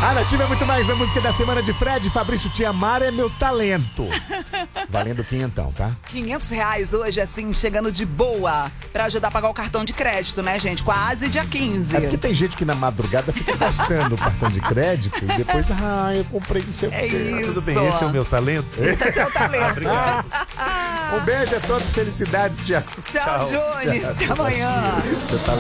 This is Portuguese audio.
A Nativa é muito mais a música da semana de Fred. Fabrício, Te Amar é meu talento. Valendo quinhentão, tá? R$500 hoje, assim, chegando de boa. Pra ajudar a pagar o cartão de crédito, né, gente? Quase dia 15. É porque tem gente que na madrugada fica gastando o cartão de crédito e depois, eu comprei não sei o quê. Isso. Tudo bem, esse é o meu talento? Esse é seu talento. Obrigado. Um beijo a todos, felicidades, Tiago. Tchau, Jones. Até amanhã. Seu talento.